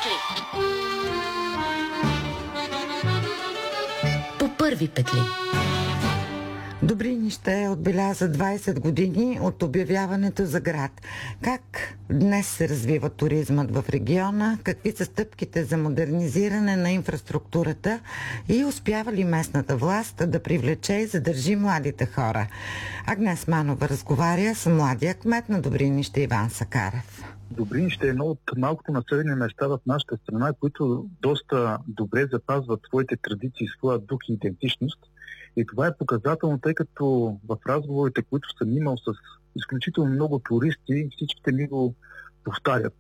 петли. По първи петли. Добринище отбеляза 20 години от обявяването за град. Как днес се развива туризмът в региона? Какви са стъпките за модернизиране на инфраструктурата? И успява ли местната власт да привлече и задържи младите хора? Агнес Манова разговаря с младия кмет на Добринище Иван Сакарев. Добринище е едно от малкото населени места в нашата страна, които доста добре запазват своите традиции, своя дух и идентичност. И това е показателно, тъй като в разговорите, които съм имал с изключително много туристи, всичките ми го повтарят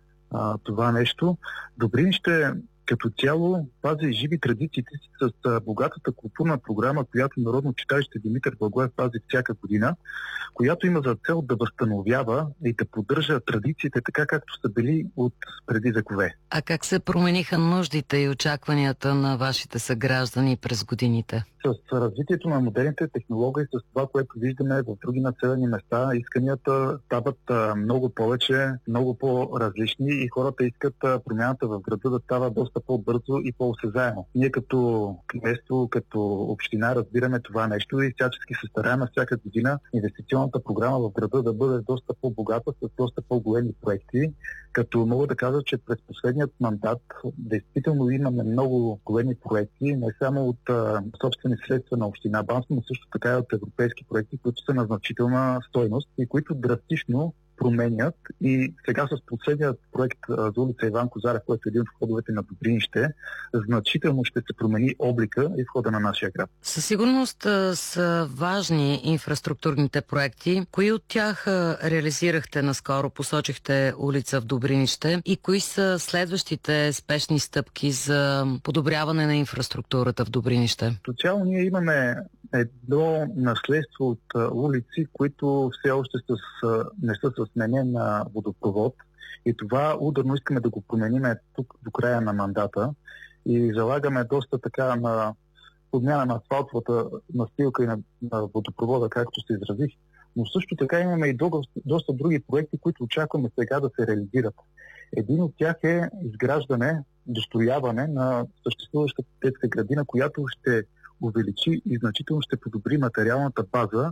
това нещо. Добринище като цяло пази живи традициите си с богатата културна програма, която Народно читалище Димитър Благоев пази всяка година, която има за цел да възстановява и да поддържа традициите така, както са били от преди векове. А как се промениха нуждите и очакванията на вашите съграждани през годините? С развитието на модерните технологии, с това, което виждаме в други населени места, исканията стават много повече, много по-различни и хората искат промяната в града да става доста по-бързо и по-осезаемо. Ние като кметство, като община разбираме това нещо и всячески се стараем всяка година инвестиционната програма в града да бъде доста по-богата, с доста по-големи проекти, като мога да кажа, че през последният мандат действително имаме много големи проекти, не само от собствени средства на община Банско, но също така и от европейски проекти, които са на значителна стойност и които драстично променят. И сега с последният проект за улица Иван Козарев, който е един от входовете на Добринище, значително ще се промени облика и входа на нашия град. Със сигурност са важни инфраструктурните проекти. Кои от тях реализирахте наскоро? Посочихте улица в Добринище. И кои са следващите спешни стъпки за подобряване на инфраструктурата в Добринище? До цяло ние имаме едно наследство от улици, които все още не са с сменен водопровод. И това ударно искаме да го променим тук до края на мандата. И залагаме доста така на подмяна на асфалтовата настилка и на водопровода, както се изразих. Но също така имаме и доста други проекти, които очакваме сега да се реализират. Един от тях е изграждане, дострояване на съществуващата детска градина, която ще увеличи и значително ще подобри материалната база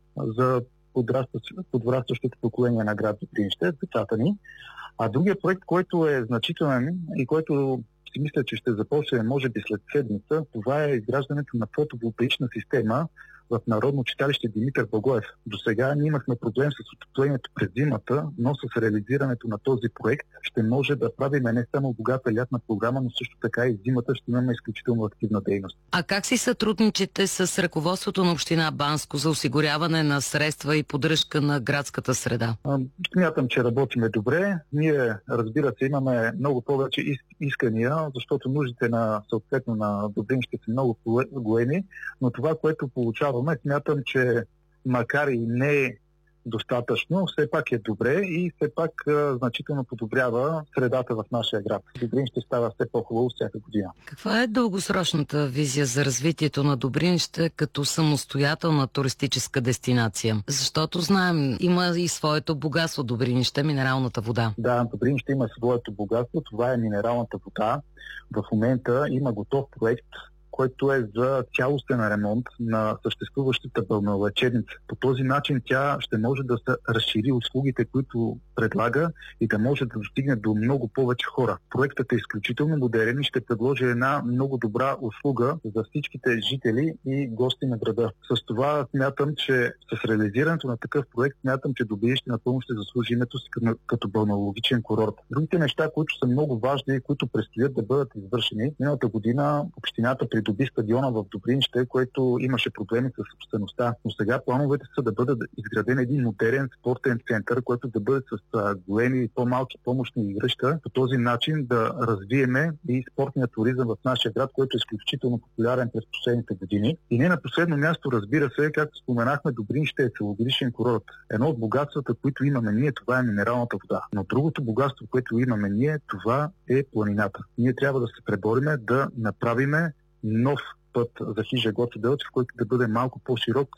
за подрастващото поколение на град Добринище, децата ни. А другия проект, който е значителен и който си мисля, че ще започне може би след седмица, това е изграждането на фотоволтаична система в Народно читалище Димитър Благоев. До сега ние имахме проблем с отоплението през зимата, но с реализирането на този проект ще може да правим не само богата лятна програма, но също така и зимата ще имаме изключително активна дейност. А как си сътрудничите с ръководството на община Банско за осигуряване на средства и поддръжка на градската среда? Смятам, че работиме добре. Ние, разбира се, имаме много повече искания, защото нуждите съответно на Добринище са много големи, но това, което получаваме, смятам, че макар и не достатъчно, все пак е добре и все пак значително подобрява средата в нашия град. Добринище става все по-хубаво всяка година. Каква е дългосрочната визия за развитието на Добринище като самостоятелна туристическа дестинация? Защото знаем, има и своето богатство Добринище, минералната вода. Да, Добринище има своето богатство, това е минералната вода. В момента има готов проект, който е за цялостен ремонт на съществуващата балнеолечебница. По този начин тя ще може да се разшири услугите, които предлага и да може да достигне до много повече хора. Проектът е изключително модерен и ще предложи една много добра услуга за всичките жители и гости на града. С това смятам, че с реализирането на такъв проект, смятам, че Добринище напълно ще заслужи името си като балнеологичен курорт. Другите неща, които са много важни и които предстоят да бъдат извършени, миналата година общината придоби стадиона в Добринище, който имаше проблеми с собствеността. Но сега плановете са да бъде изграден един модерен спортен център, който да бъде с големи и по-малки помощни игрища. По този начин да развиеме и спортния туризъм в нашия град, който е изключително популярен през последните години. И не на последно място, разбира се, както споменахме, Добринище е целогодишен курорт. Едно от богатствата, които имаме ние, това е минералната вода. Но другото богатство, което имаме ние, това е планината. Ние трябва да се пребориме да направиме нов път за хижа Гоце Делчев, който да бъде малко по-широк,